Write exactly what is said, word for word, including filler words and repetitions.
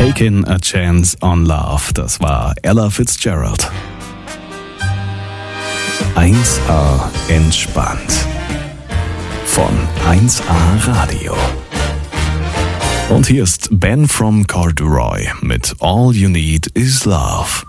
Taking a Chance on Love, das war Ella Fitzgerald. eins A entspannt. Von eins A Radio. Und hier ist Ben from Corduroy mit All You Need Is Love.